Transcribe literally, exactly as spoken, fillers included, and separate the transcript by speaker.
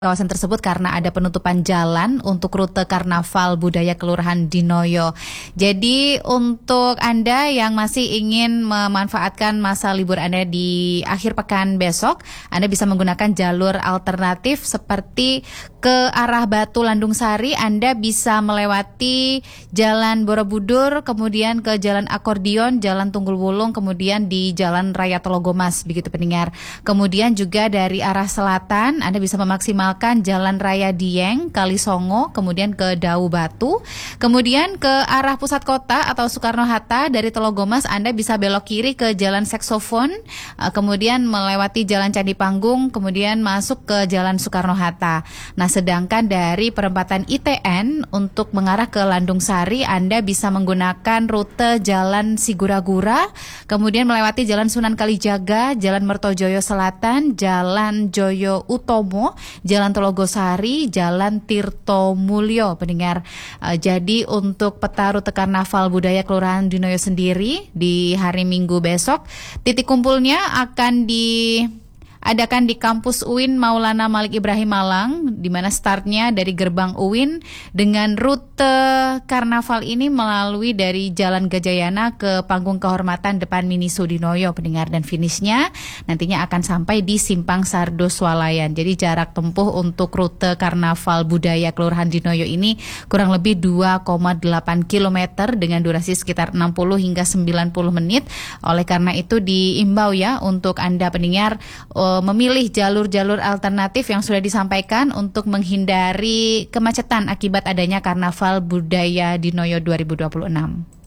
Speaker 1: kawasan tersebut karena ada penutupan jalan untuk rute Karnaval Budaya Kelurahan Dinoyo. Jadi untuk Anda yang masih ingin memanfaatkan masa libur Anda di akhir pekan besok, Anda bisa menggunakan jalur alternatif seperti ke arah Batu Landung Sari. Anda bisa melewati Jalan Borobudur, kemudian ke Jalan Akordion, Jalan Tunggul Wulung, kemudian di Jalan Raya Tologomas, begitu pendengar. Kemudian juga dari arah selatan, Anda bisa memaksimalkan Jalan Raya Dieng, Kalisongo, kemudian ke Dau Batu. Kemudian ke arah pusat kota atau Soekarno-Hatta, dari Tologomas Anda bisa belok kiri ke Jalan Saksofon, kemudian melewati Jalan Candi Panggung, kemudian masuk ke Jalan Soekarno-Hatta. Nah, sedangkan dari perempatan I T N untuk mengarah ke Landung Sari, Anda bisa menggunakan rute Jalan Sigura-gura, kemudian melewati Jalan Sunan Kalijaga, Jalan Mertojoyo Selatan, Jalan Joyo Utomo, Jalan Telogosari, Jalan Tirto Mulyo, pendengar. Uh, jadi untuk peta rute Karnaval Budaya Kelurahan Dinoyo sendiri di hari Minggu besok, titik kumpulnya akan di adakan di kampus U I N Maulana Malik Ibrahim Malang, di mana startnya dari gerbang U I N dengan rute karnaval ini melalui dari Jalan Gajayana ke Panggung Kehormatan depan Mini Sudinoyo, pendengar, dan finishnya nantinya akan sampai di Simpang Sardo Swalayan. Jadi jarak tempuh untuk rute Karnaval Budaya Kelurahan Dinoyo ini kurang lebih dua koma delapan kilometer dengan durasi sekitar enam puluh hingga sembilan puluh menit. Oleh karena itu diimbau ya untuk Anda pendengar memilih jalur-jalur alternatif yang sudah disampaikan untuk menghindari kemacetan akibat adanya Karnaval Budaya Dinoyo dua ribu dua puluh enam.